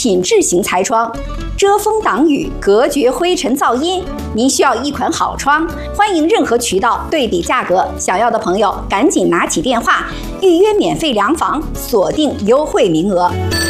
品质型裁窗，遮风挡雨，隔绝灰尘噪音。您需要一款好窗，欢迎任何渠道对比价格，想要的朋友赶紧拿起电话预约免费量房，锁定优惠名额。